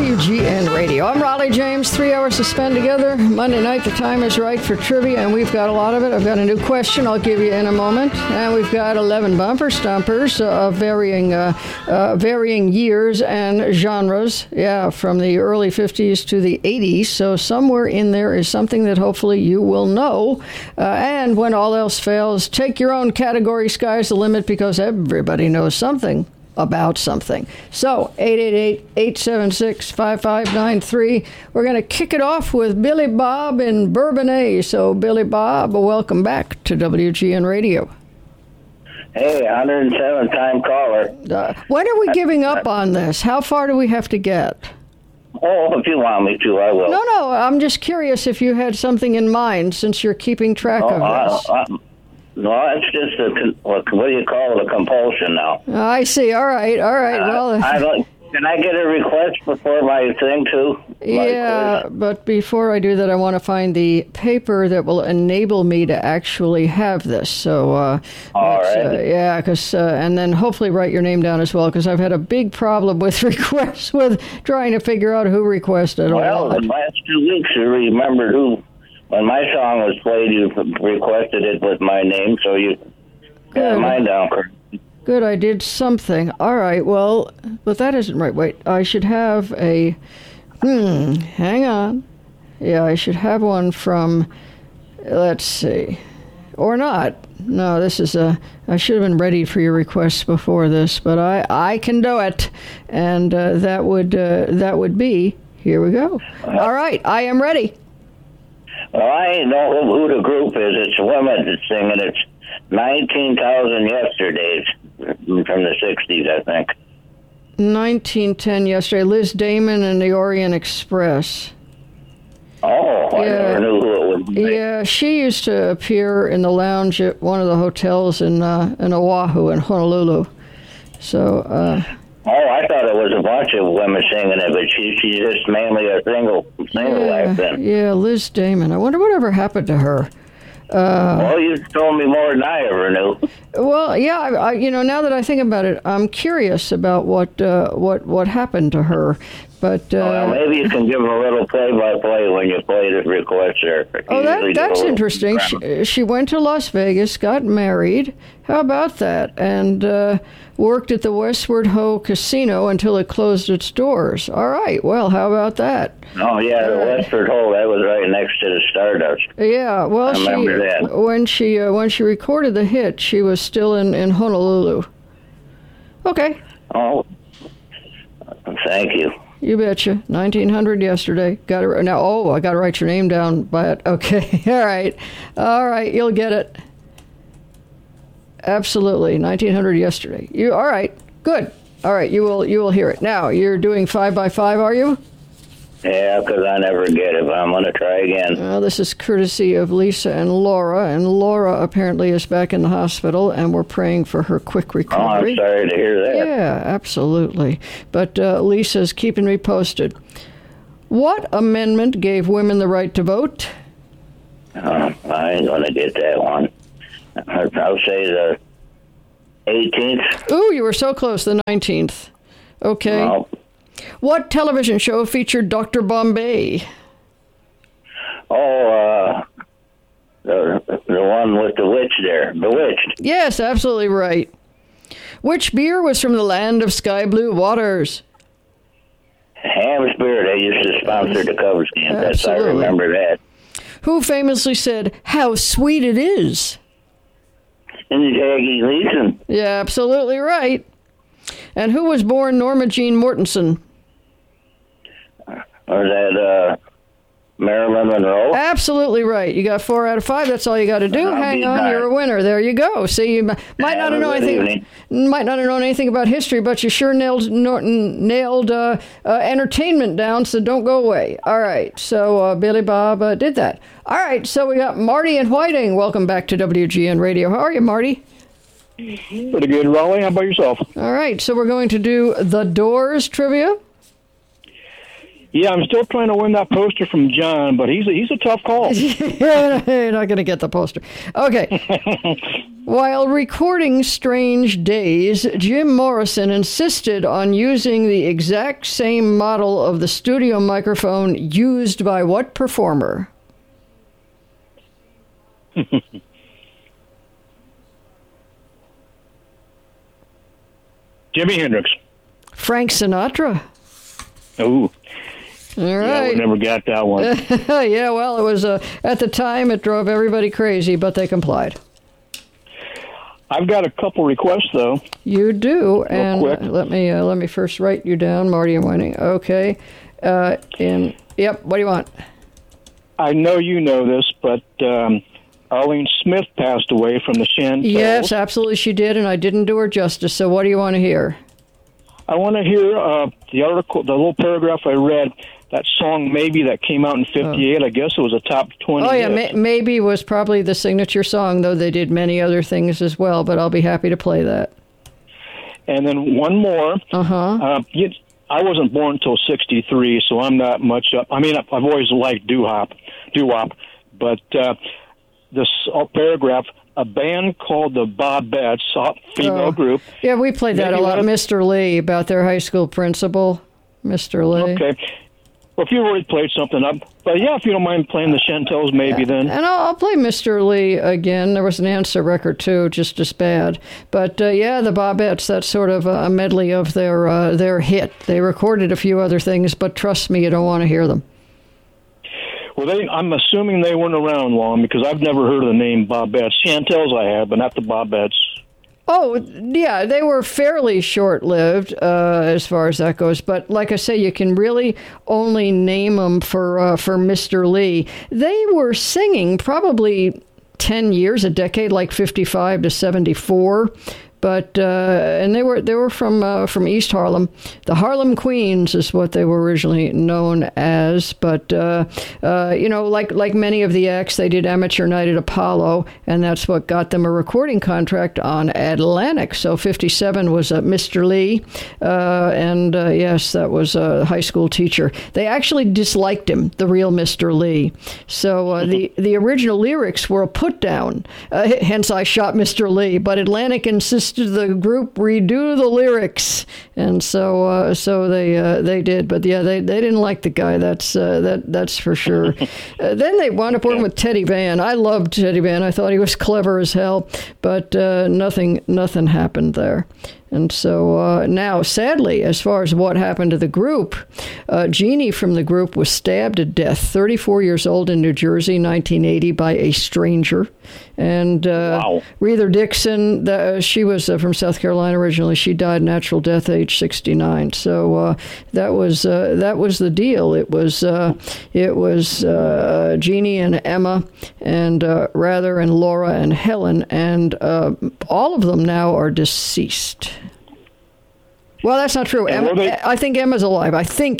WGN Radio. I'm Raleigh James. 3 hours to spend together. Monday night, the time is right for trivia, and we've got a lot of it. I've got a new question I'll give you in a moment. And we've got 11 bumper stumpers of varying years and genres. Yeah, from the early 50s to the 80s. So somewhere in there is something that hopefully you will know. And when all else fails, take your own category. Sky's the limit, because everybody knows something about something. So, 888-876-5593. We're going to kick it off with Billy Bob in Bourbonnais. So, Billy Bob, welcome back to WGN Radio. Hey, 107-time caller. When are we giving up on this? How far do we have to get? Oh, if you want me to, I will. No, I'm just curious if you had something in mind, since you're keeping track of this. No, it's just what do you call it, a compulsion now. I see. All right. Well, can I get a request before my thing, too? Yeah, but before I do that, I want to find the paper that will enable me to actually have this. So, all right. Yeah, and then hopefully write your name down as well, because I've had a big problem with requests, with trying to figure out who requested. Well, the last 2 weeks, you remembered who. When my song was played, you requested it with my name, so you got mine down. Good, I did something. All right, well, but that isn't right. Wait, I should have a... hang on. Yeah, I should have one from... Let's see. Or not. No, this is a... I should have been ready for your requests before this, but I can do it. And that would be... Here we go. All right, I am ready. Well, I know who the group is. It's a woman that's singing. It's 19,000 Yesterdays from the 60s, I think. 1910 Yesterday. Liz Damon and the Orient Express. Oh, I never knew who it would be. Yeah, she used to appear in the lounge at one of the hotels in Oahu, in Honolulu. So... I thought it was a bunch of women singing it, but she's just mainly a single act then. Yeah, Liz Damon. I wonder whatever happened to her. Well, you told me more than I ever knew. Well, yeah, I now that I think about it, I'm curious about what happened to her. But well, maybe you can give them a little play-by-play when you play the request there. That's interesting. She went to Las Vegas, got married. How about that? And worked at the Westward Ho Casino until it closed its doors. All right. Well, how about that? Oh, yeah, the Westward Ho, that was right next to the Stardust. Yeah, well, I remember that. When she recorded the hit, she was still in Honolulu. Okay. Oh, thank you. You betcha. 1900 Yesterday. Got it now. Oh, I got to write your name down. But okay. All right. You'll get it. Absolutely. 1900 Yesterday. All right. Good. All right. You will hear it. Now, you're doing 5x5, are you? Yeah, because I never get it, but I'm going to try again. Well, this is courtesy of Lisa and Laura apparently is back in the hospital, and we're praying for her quick recovery. Oh, I'm sorry to hear that. Yeah, absolutely. But Lisa's keeping me posted. What amendment gave women the right to vote? I ain't going to get that one. I'll say the 18th. Ooh, you were so close, the 19th. Okay. Well, what television show featured Dr. Bombay? Oh, the one with the witch there, Bewitched. Yes, absolutely right. Which beer was from the land of sky blue waters? Ham Spirit, they used to sponsor the Cubs game. That's, I Absolutely. remember that. Who famously said, "How sweet it is"? And Jackie Leeson. Yeah, absolutely right. And who was born Norma Jean Mortensen? Or that Marilyn Monroe? Absolutely right. You got 4 out of 5. That's all you got to do. Hang on, you're a winner. There you go. See, you might not have known anything about history, but you sure nailed entertainment down. So don't go away. All right. So Billy Bob did that. All right. So we got Marty in Whiting. Welcome back to WGN Radio. How are you, Marty? Pretty good, Raleigh. How about yourself? All right. So we're going to do the Doors trivia. Yeah, I'm still trying to win that poster from John, but he's a tough call. You're not going to get the poster. Okay. While recording Strange Days, Jim Morrison insisted on using the exact same model of the studio microphone used by what performer? Jimi Hendrix. Frank Sinatra. Ooh. All Yeah, right. we never got that one. Yeah, well, it was at the time it drove everybody crazy, but they complied. I've got a couple requests, though. You do, and quick. let me first write you down, Marty and Winnie. Okay, yep. What do you want? I know you know this, but Arlene Smith passed away from the Chantels. Yes, absolutely, she did, and I didn't do her justice. So, what do you want to hear? I want to hear the article, the little paragraph I read. That song, Maybe, that came out in '58. I guess it was a top 20 Oh, yeah, hit. Maybe was probably the signature song, though they did many other things as well, but I'll be happy to play that. And then one more. Uh-huh. I wasn't born until '63, so I'm not much up. I mean, I've always liked doo-wop, but this paragraph, a band called the Bobettes, female group. Yeah, we played that a lot. Mr. Lee, about their high school principal, Mr. Lee. Okay. Well, if you already played something up, but yeah, if you don't mind playing the Chantels, maybe then. And I'll play Mr. Lee again. There was an answer record too, just as bad. But yeah, the Bobettes, that's sort of a medley of their hit. They recorded a few other things, but trust me, you don't want to hear them. Well, I'm assuming they weren't around long because I've never heard of the name Bobettes. Chantels I have, but not the Bobettes. Oh, yeah, they were fairly short-lived as far as that goes. But like I say, you can really only name them for Mr. Lee. They were singing probably 10 years, a decade, like 55 to 74. But and they were from East Harlem. The Harlem Queens is what they were originally known as. But like many of the acts, they did Amateur Night at Apollo, and that's what got them a recording contract on Atlantic. So 57 was Mr. Lee, and yes, that was a high school teacher. They actually disliked him, the real Mr. Lee. So the original lyrics were a put down. Hence, I shot Mr. Lee. But Atlantic insisted the group redo the lyrics, and so they did. But yeah, they didn't like the guy. That's for sure. Then they wound up working with Teddy Van. I loved Teddy Van. I thought he was clever as hell, but nothing happened there. And so now, sadly, as far as what happened to the group, Jeannie from the group was stabbed to death, 34 years old in New Jersey, 1980, by a stranger. And Wow. Reather Dixon, she was from South Carolina originally. She died natural death, age 69. So that was the deal. It was Jeannie and Emma and Rather and Laura and Helen, and all of them now are deceased. Well, that's not true. I think Emma's alive.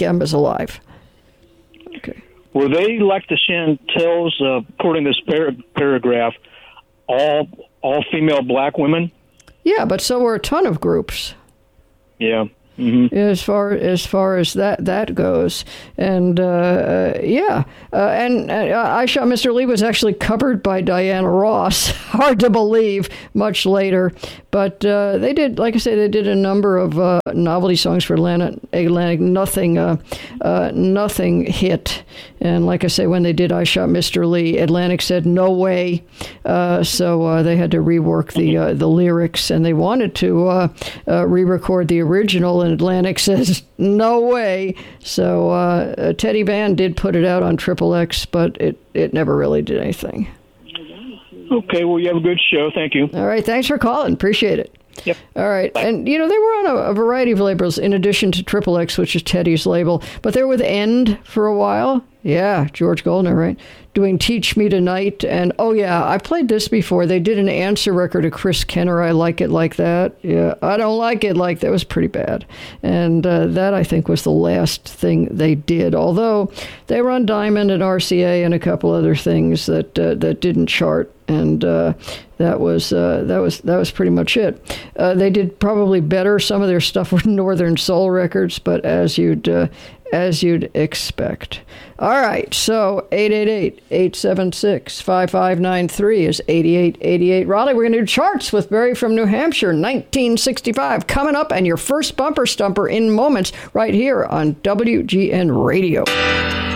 Okay. Were they like the Chantels, according to this paragraph, all female black women? Yeah, but so were a ton of groups. Yeah. Mm-hmm. As far as that goes, and and I Shot Mr. Lee was actually covered by Diana Ross. Hard to believe, much later, but they did, like I say, they did a number of novelty songs for Atlantic. Nothing hit, and like I say, when they did I Shot Mr. Lee, Atlantic said no way, so they had to rework the lyrics, and they wanted to re-record the original. And Atlantic says, no way. So Teddy Van did put it out on XXX, but it never really did anything. Okay, well, you have a good show. Thank you. All right, thanks for calling. Appreciate it. Yep. All right. Bye. And, they were on a variety of labels in addition to XXX, which is Teddy's label. But they were with End for a while. Yeah, George Goldner, right? Doing Teach Me Tonight. And, oh, yeah, I played this before. They did an answer record of Chris Kenner, I Like It Like That. Yeah, I Don't Like It Like That. Was pretty bad. And that, I think, was the last thing they did. Although they were on Diamond and RCA and a couple other things that didn't chart. and that was pretty much it. They did probably better some of their stuff with Northern Soul Records, but as you'd expect. All right, so 888-876-5593 is 8888. Raleigh, we're going to do charts with Barry from New Hampshire, 1965. Coming up, and your first bumper stumper in moments right here on WGN Radio.